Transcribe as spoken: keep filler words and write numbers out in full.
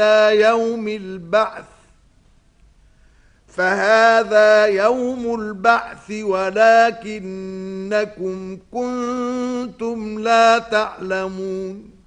إلى يوم البعث فهذا يوم البعث ولكنكم كنتم لا تعلمون